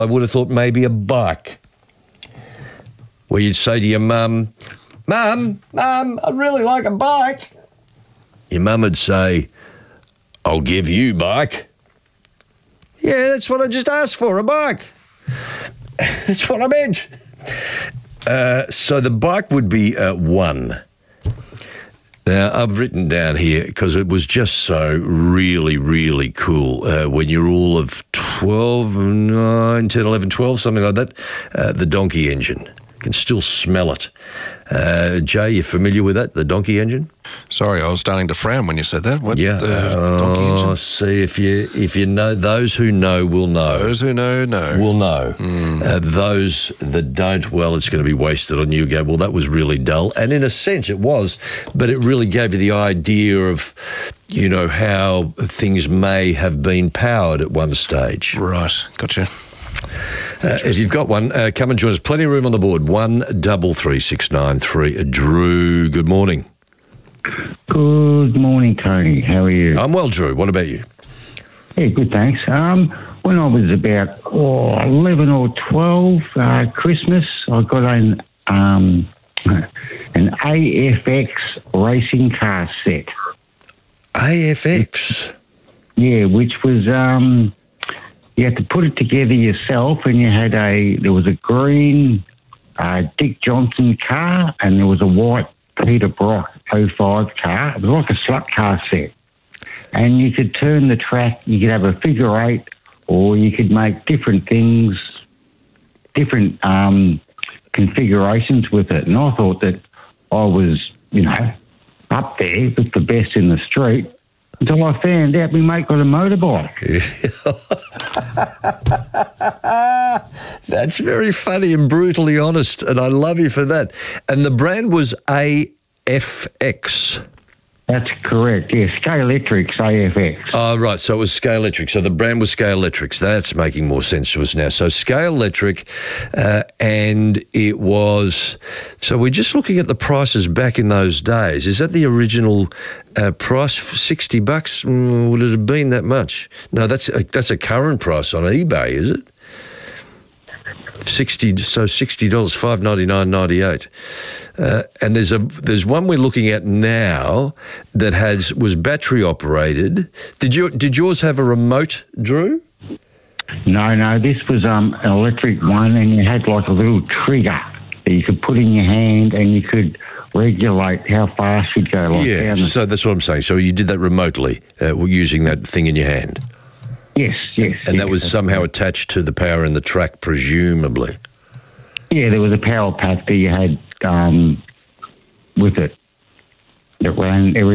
I would have thought maybe a bike, where you'd say to your mum, Mum, I'd really like a bike. Your mum would say, I'll give you bike. Yeah, that's what I just asked for, a bike. That's what I meant. So the bike would be 1. Now, I've written down here, because it was just so really, really cool when you're all of 12, 9, 10, 11, 12, something like that, the donkey engine. You can still smell it. Jay, you familiar with that, the donkey engine? Sorry, I was starting to frown when you said that. What, yeah. the donkey engine? See, if you know, those who know will know. Those who know. Will know. Those that don't, well, it's going to be wasted on you. Go, well, that was really dull. And in a sense it was, but it really gave you the idea of, you know, how things may have been powered at one stage. Right, gotcha. If you've got one, come and join us. Plenty of room on the board. 133693. Drew, good morning. Good morning, Tony. How are you? I'm well, Drew. What about you? Yeah, good, thanks. When I was about 11 or 12, Christmas, I got an AFX racing car set. AFX? Yeah, which was... you had to put it together yourself, and there was a green Dick Johnson car, and there was a white Peter Brock 05 car. It was like a slut car set. And you could turn the track, you could have a figure 8, or you could make different things, different configurations with it. And I thought that I was, you know, up there with the best in the street, until I found out my mate got a motorbike. That's very funny and brutally honest, and I love you for that. And the brand was AFX. That's correct, yeah. Scalextrics AFX. Oh, right, so it was Scalextric. So the brand was Scalextric. That's making more sense to us now. So Scalextric, and it was... So we're just looking at the prices back in those days. Is that the original price for $60? Would it have been that much? No, that's a current price on eBay, is it? $60, $599.98. And there's one we're looking at now that was battery operated. Did yours have a remote, Drew? No, this was an electric one, and you had like a little trigger that you could put in your hand, and you could regulate how fast you'd go. Yeah, so that's what I'm saying. So you did that remotely, using that thing in your hand? Yes. And that was somehow attached to the power in the track, presumably? Yeah, there was a power pack that you had with it that ran every